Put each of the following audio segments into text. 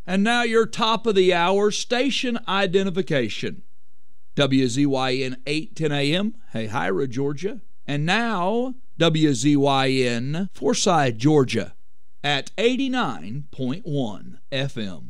And now your top of the hour station identification. WZYN 810 AM, Hahira, Georgia. And now WZYN Forsyth, Georgia at 89.1 FM.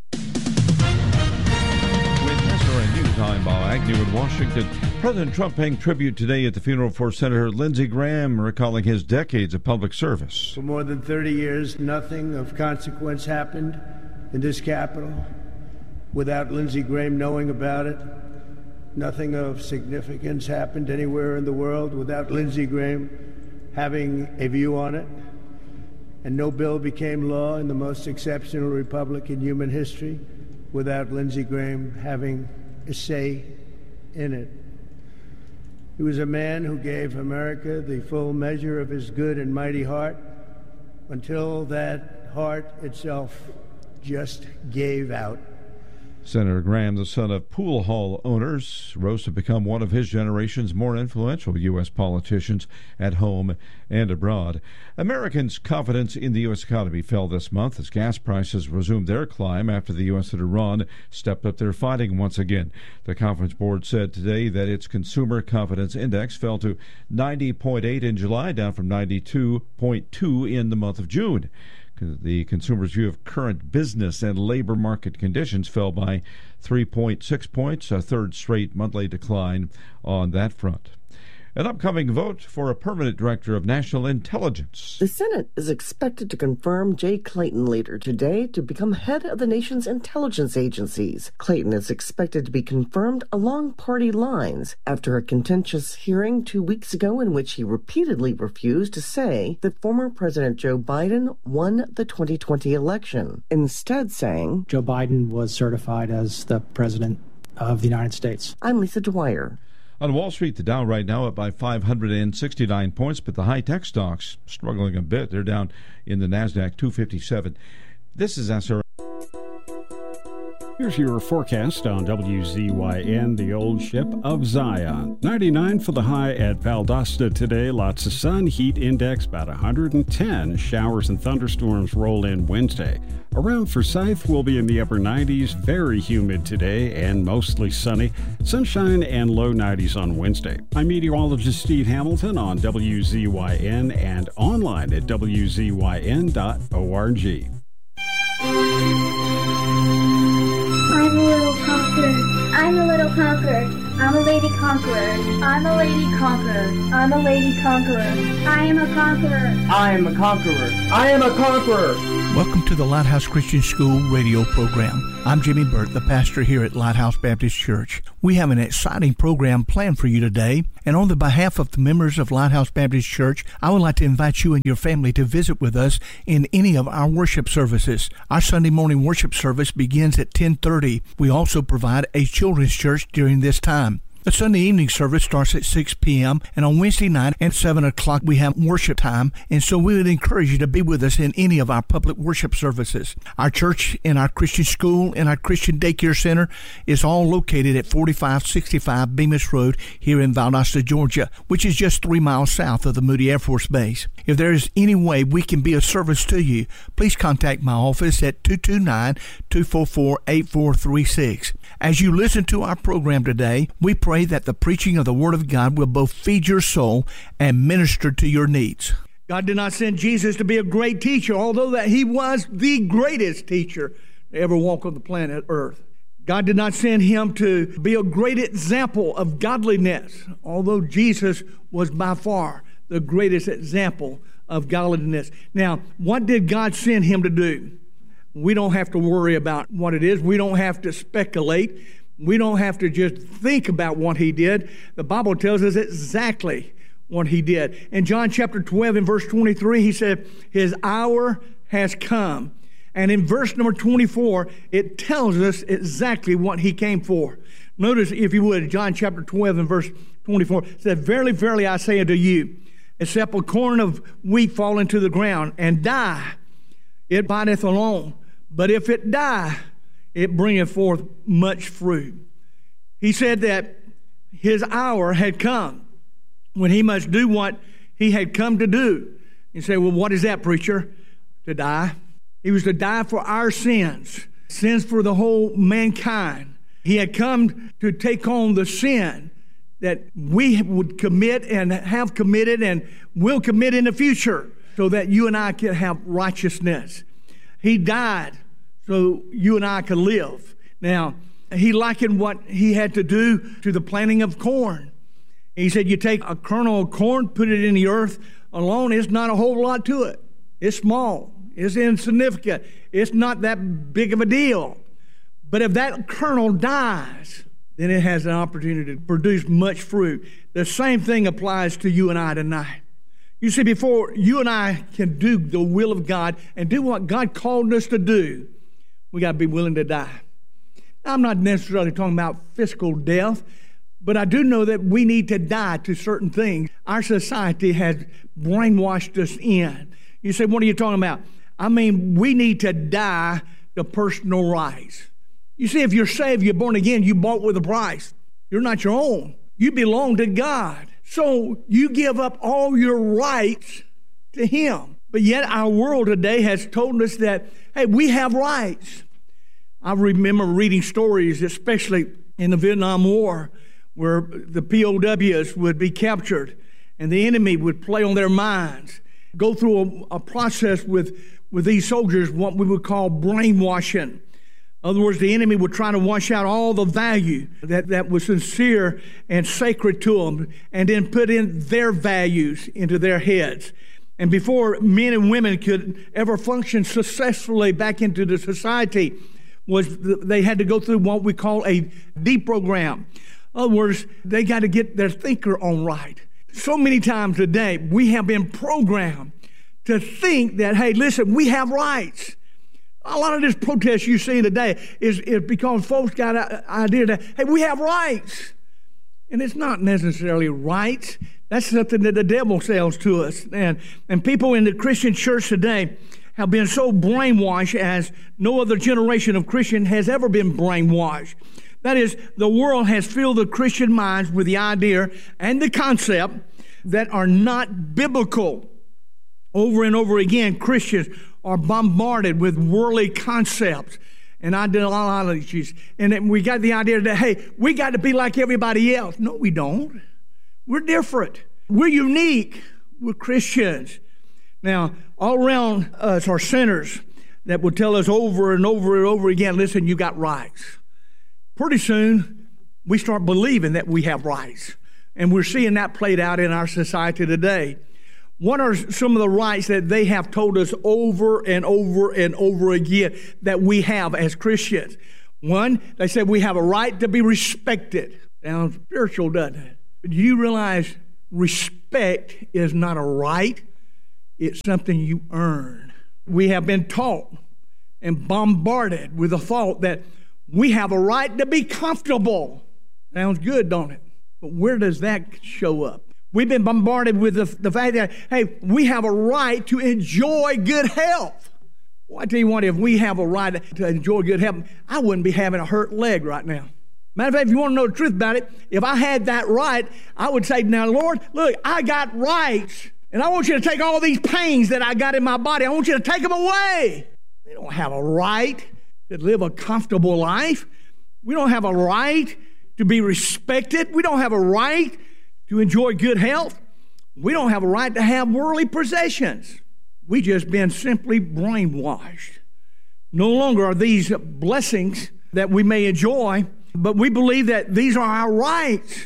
With SRN News, I'm Bob Agnew in Washington. President Trump paying tribute today at the funeral for Senator Lindsey Graham, recalling his decades of public service. For more than 30 years, nothing of consequence happened in this Capitol without Lindsey Graham knowing about it. Nothing of significance happened anywhere in the world without Lindsey Graham having a view on it. And no bill became law in the most exceptional republic in human history without Lindsey Graham having a say in it. He was a man who gave America the full measure of his good and mighty heart until that heart itself just gave out. Senator Graham, the son of pool hall owners, rose to become one of his generation's more influential U.S. politicians at home and abroad. Americans' confidence in the U.S. economy fell this month as gas prices resumed their climb after the U.S. and Iran stepped up their fighting once again. The Conference Board said today that its Consumer Confidence Index fell to 90.8 in July, down from 92.2 in the month of June. The consumer's view of current business and labor market conditions fell by 3.6 points, a third straight monthly decline on that front. An upcoming vote for a permanent director of national intelligence. The Senate is expected to confirm Jay Clayton later today to become head of the nation's intelligence agencies. Clayton is expected to be confirmed along party lines after a contentious hearing 2 weeks ago in which he repeatedly refused to say that former President Joe Biden won the 2020 election, instead saying, Joe Biden was certified as the president of the United States. I'm Lisa Dwyer. On Wall Street, the Dow right now up by 569 points, but the high-tech stocks struggling a bit. They're down in the NASDAQ 257. This is SRN. Here's your forecast on WZYN, the old ship of Zion. 99 for the high at Valdosta today. Lots of sun. Heat index about 110. Showers and thunderstorms roll in Wednesday. Around Forsyth, we'll be in the upper 90s. Very humid today and mostly sunny. Sunshine and low 90s on Wednesday. I'm meteorologist Steve Hamilton on WZYN and online at WZYN.org. I'm a little conqueror. I'm a little conqueror. I'm a lady conqueror. I'm a lady conqueror. I'm a lady conqueror. I am a conqueror. I am a conqueror. I am a conqueror. Welcome to the Lighthouse Christian School radio program. I'm Jimmy Burt, the pastor here at Lighthouse Baptist Church. We have an exciting program planned for you today, and on the behalf of the members of Lighthouse Baptist Church, I would like to invite you and your family to visit with us in any of our worship services. Our Sunday morning worship service begins at 10:30. We also provide a children's church during this time. The Sunday evening service starts at 6 p.m. and on Wednesday night at 7 o'clock we have worship time, and so we would encourage you to be with us in any of our public worship services. Our church and our Christian school and our Christian daycare center is all located at 4565 Bemis Road here in Valdosta, Georgia, which is just 3 miles south of the Moody Air Force Base. If there is any way we can be of service to you, please contact my office at 229-244-8436. As you listen to our program today, we pray that the preaching of the Word of God will both feed your soul and minister to your needs. God did not send Jesus to be a great teacher, although that he was the greatest teacher to ever walk on the planet Earth. God did not send him to be a great example of godliness, although Jesus was by far the greatest example of godliness. Now, what did God send him to do? We don't have to worry about what it is. We don't have to speculate. We don't have to just think about what he did. The Bible tells us exactly what he did. In John chapter 12 and verse 23, he said, his hour has come. And in verse number 24, it tells us exactly what he came for. Notice, if you would, John chapter 12 and verse 24, it said, verily, verily, I say unto you, except a corn of wheat fall into the ground and die, it abideth alone. But if it die, it bringeth forth much fruit. He said that his hour had come when he must do what he had come to do. You say, well, what is that, preacher? To die. He was to die for our sins. sins for the whole mankind. He had come to take on the sin that we would commit and have committed and will commit in the future so that you and I can have righteousness. He died so you and I could live. Now, he likened what he had to do to the planting of corn. He said, you take a kernel of corn, put it in the earth alone, it's not a whole lot to it. It's small. It's insignificant. It's not that big of a deal. But if that kernel dies, then it has an opportunity to produce much fruit. The same thing applies to you and I tonight. You see, before you and I can do the will of God and do what God called us to do, we got to be willing to die. Now, I'm not necessarily talking about physical death, but I do know that we need to die to certain things. Our society has brainwashed us in. You say, what are you talking about? I mean, we need to die to personal rights. You see, if you're saved, you're born again, you bought with a price. You're not your own. You belong to God. So you give up all your rights to Him. But yet our world today has told us that, hey, we have rights. I remember reading stories, especially in the Vietnam War, where the POWs would be captured and the enemy would play on their minds, go through a process with these soldiers, what we would call brainwashing. In other words, the enemy would try to wash out all the value that was sincere and sacred to them, and then put in their values into their heads. And before men and women could ever function successfully back into the society, they had to go through what we call a deprogram. In other words, they got to get their thinker on right. So many times today, we have been programmed to think that, hey, listen, we have rights. A lot of this protest you see today is because folks got an idea that, hey, we have rights. And it's not necessarily rights. That's something that the devil sells to us. And people in the Christian church today have been so brainwashed as no other generation of Christian has ever been brainwashed. That is, the world has filled the Christian minds with the idea and the concept that are not biblical. Over and over again, Christians are bombarded with worldly concepts and ideologies. And then we got the idea that, hey, we got to be like everybody else. No, we don't. We're different. We're unique. We're Christians. Now, all around us are sinners that will tell us over and over and over again, listen, you got rights. Pretty soon, we start believing that we have rights. And we're seeing that played out in our society today. What are some of the rights that they have told us over and over and over again that we have as Christians? One, they said we have a right to be respected. Sounds spiritual, doesn't it? But do you realize respect is not a right? It's something you earn. We have been taught and bombarded with the thought that we have a right to be comfortable. Sounds good, don't it? But where does that show up? We've been bombarded with the fact that, hey, we have a right to enjoy good health. Well, I tell you what, if we have a right to enjoy good health, I wouldn't be having a hurt leg right now. Matter of fact, if you want to know the truth about it, if I had that right, I would say, now, Lord, look, I got rights, and I want you to take all these pains that I got in my body. I want you to take them away. We don't have a right to live a comfortable life. We don't have a right to be respected. We don't have a right to enjoy good health. We don't have a right to have worldly possessions. We just been simply brainwashed. No longer are these blessings that we may enjoy, but we believe that these are our rights.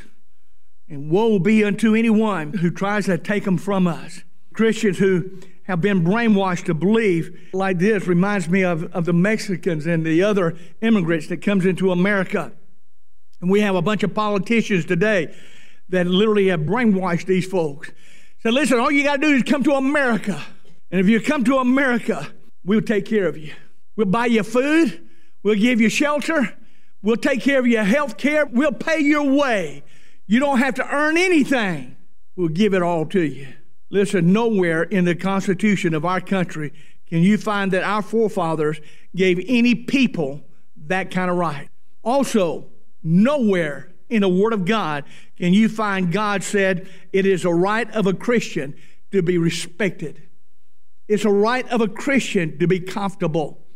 And woe be unto anyone who tries to take them from us. Christians who have been brainwashed to believe like this reminds me of the Mexicans and the other immigrants that comes into America. And we have a bunch of politicians today that literally have brainwashed these folks. So listen, all you got to do is come to America. And if you come to America, we'll take care of you. We'll buy you food. We'll give you shelter. We'll take care of your health care. We'll pay your way. You don't have to earn anything. We'll give it all to you. Listen, nowhere in the Constitution of our country can you find that our forefathers gave any people that kind of right. Also, nowhere in the Word of God can you find God said it is a right of a Christian to be respected. It's a right of a Christian to be comfortable.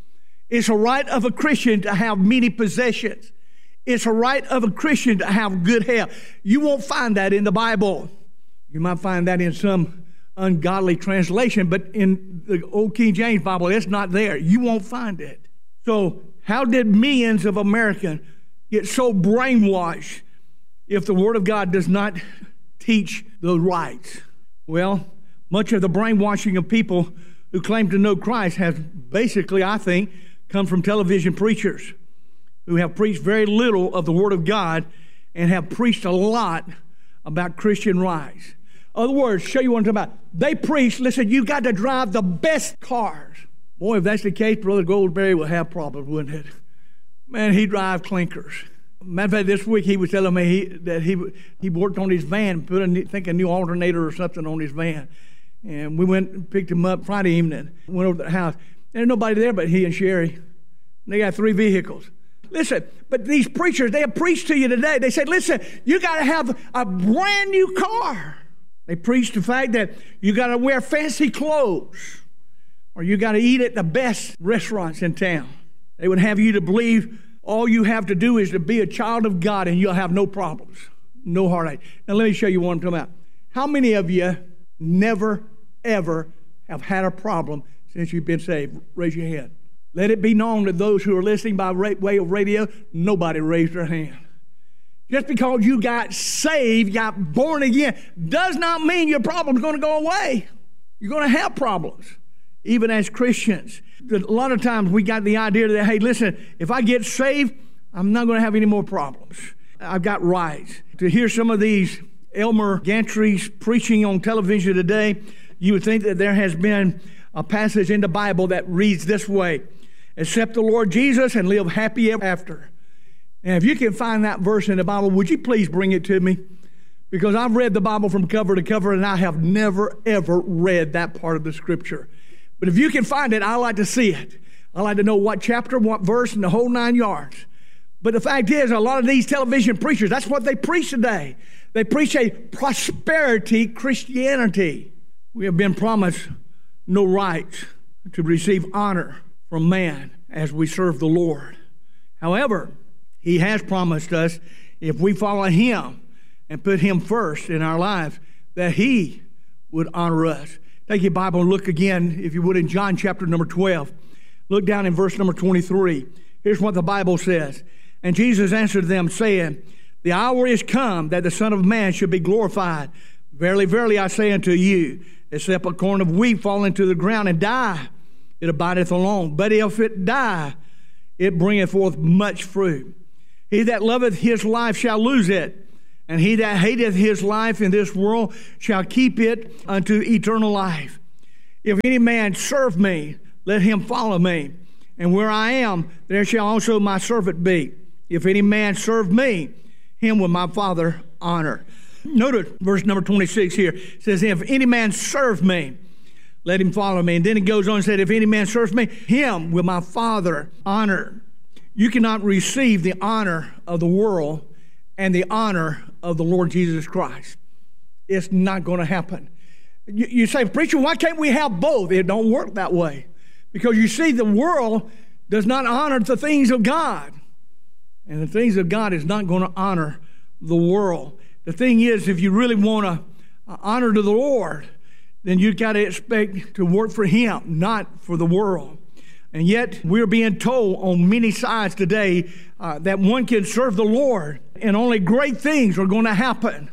It's a right of a Christian to have many possessions. It's a right of a Christian to have good health. You won't find that in the Bible. You might find that in some ungodly translation, but in the old King James Bible, it's not there. You won't find it. So how did millions of Americans get so brainwashed if the Word of God does not teach those rights? Well, much of the brainwashing of people who claim to know Christ has basically, I think, come from television preachers who have preached very little of the Word of God and have preached a lot about Christian rights. In other words, show you what I'm talking about. They preach, listen, you got to drive the best cars. Boy, if that's the case, Brother Goldberry will have problems, wouldn't it? Man, he drives clinkers. Matter of fact, this week he was telling me that he worked on his van, put a new alternator or something on his van. And we went and picked him up Friday evening, went over to the house. There's nobody there but he and Sherry. They got 3 vehicles. Listen, but these preachers, they have preached to you today. They said, listen, you got to have a brand new car. They preached the fact that you got to wear fancy clothes or you got to eat at the best restaurants in town. They would have you to believe all you have to do is to be a child of God and you'll have no problems, no heartache. Now, let me show you what I'm talking about. How many of you never, ever have had a problem since you've been saved? Raise your hand. Let it be known to those who are listening by way of radio, nobody raised their hand. Just because you got saved, got born again, does not mean your problem's going to go away. You're going to have problems, even as Christians. A lot of times we got the idea that, hey, listen, if I get saved, I'm not going to have any more problems. I've got rights. To hear some of these Elmer Gantry's preaching on television today, you would think that there has been a passage in the Bible that reads this way: accept the Lord Jesus and live happy ever after. And if you can find that verse in the Bible, would you please bring it to me? Because I've read the Bible from cover to cover and I have never, ever read that part of the Scripture. But if you can find it, I'd like to see it. I'd like to know what chapter, what verse, and the whole 9 yards. But the fact is, a lot of these television preachers, that's what they preach today. They preach a prosperity Christianity. We have been promised no right to receive honor from man as we serve the Lord. However, He has promised us, if we follow Him and put Him first in our lives, that He would honor us. Take your Bible and look again, if you would, in John chapter number 12. Look down in verse number 23. Here's what the Bible says. And Jesus answered them, saying, the hour is come that the Son of Man should be glorified. Verily, verily, I say unto you, except a corn of wheat fall into the ground and die, it abideth alone. But if it die, it bringeth forth much fruit. He that loveth his life shall lose it, and he that hateth his life in this world shall keep it unto eternal life. If any man serve me, let him follow me. And where I am, there shall also my servant be. If any man serve me, him will my Father honor. Notice verse number 26 here. It says, if any man serve me, let him follow me. And then it goes on and said, if any man serves me, him will my Father honor. You cannot receive the honor of the world and the honor of the Lord Jesus Christ. It's not going to happen. You say, preacher, why can't we have both? It don't work that way. Because you see, the world does not honor the things of God. And the things of God is not going to honor the world. The thing is, if you really want to honor to the Lord, then you've got to expect to work for Him, not for the world. And yet, we're being told on many sides today that one can serve the Lord and only great things are going to happen.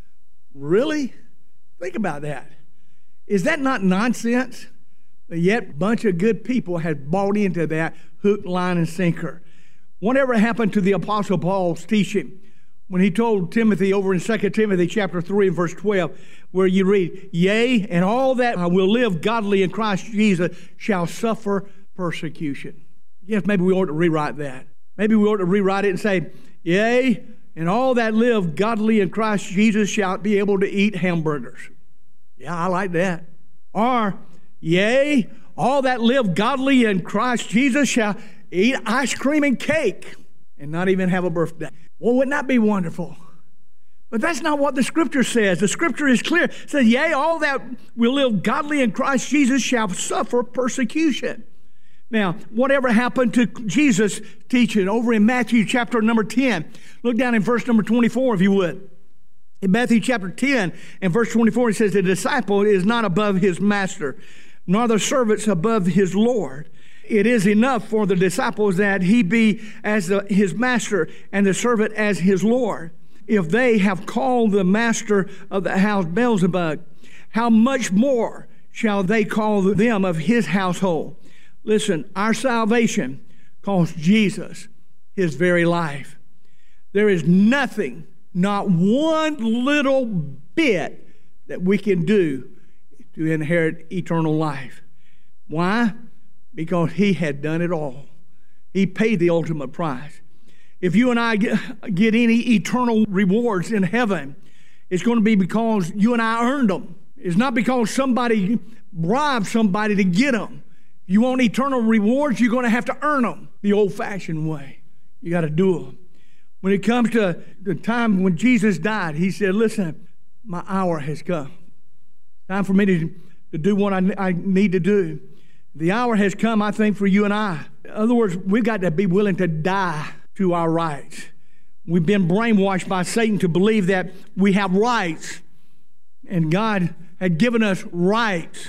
Really? Think about that. Is that not nonsense? But yet, a bunch of good people have bought into that hook, line, and sinker. Whatever happened to the Apostle Paul's teaching when he told Timothy over in 2 Timothy chapter 3 and verse 12, where you read, yea, and all that will live godly in Christ Jesus shall suffer persecution. Yes, maybe we ought to rewrite that. Maybe we ought to rewrite it and say, yea, and all that live godly in Christ Jesus shall be able to eat hamburgers. Yeah, I like that. Or, yea, all that live godly in Christ Jesus shall eat ice cream and cake and not even have a birthday. Well, wouldn't that be wonderful? But that's not what the Scripture says. The Scripture is clear. It says, yea, all that will live godly in Christ Jesus shall suffer persecution. Now, whatever happened to Jesus' teaching over in Matthew chapter number 10? Look down in verse number 24, if you would. In Matthew chapter 10 and verse 24, it says, the disciple is not above his master, nor the servants above his Lord. It is enough for the disciples that he be as his master and the servant as his Lord. If they have called the master of the house Beelzebub, how much more shall they call them of his household? Listen, our salvation cost Jesus his very life. There is nothing, not one little bit that we can do to inherit eternal life. Why? Because he had done it all. He paid the ultimate price. If you and I get any eternal rewards in heaven, it's going to be because you and I earned them. It's not because somebody bribed somebody to get them. If you want eternal rewards, you're going to have to earn them the old-fashioned way. You got to do them. When it comes to the time when Jesus died, he said, listen, my hour has come. Time for me to do what I need to do. The hour has come, I think, for you and I. In other words, we've got to be willing to die to our rights. We've been brainwashed by Satan to believe that we have rights, and God had given us rights.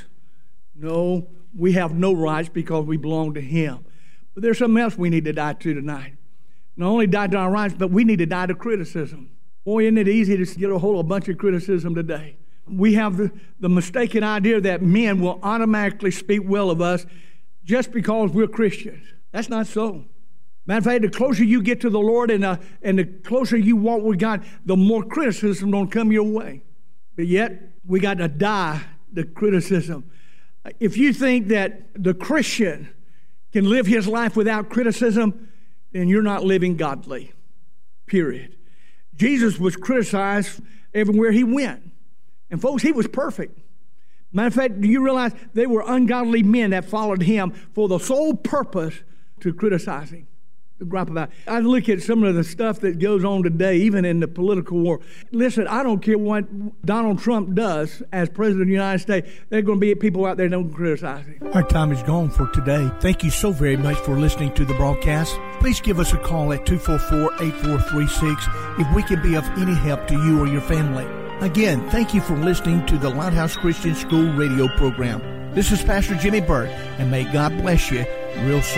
No, we have no rights because we belong to him. But there's something else we need to die to tonight. Not only die to our rights, but we need to die to criticism. Boy, isn't it easy to get a hold of a bunch of criticism today. We have the mistaken idea that men will automatically speak well of us just because we're Christians. That's not so. Matter of fact, the closer you get to the Lord and the closer you walk with God, the more criticism don't come your way. But yet, we got to die to criticism. If you think that the Christian can live his life without criticism, then you're not living godly, period. Jesus was criticized everywhere he went. And folks, he was perfect. Matter of fact, do you realize they were ungodly men that followed him for the sole purpose to criticize him, to gripe about it? I look at some of the stuff that goes on today, even in the political war. Listen, I don't care what Donald Trump does as President of the United States. There are going to be people out there that don't criticize him. Our time is gone for today. Thank you so very much for listening to the broadcast. Please give us a call at 244-8436 if we can be of any help to you or your family. Again, thank you for listening to the Lighthouse Christian School radio program. This is Pastor Jimmy Burt, and may God bless you real soon.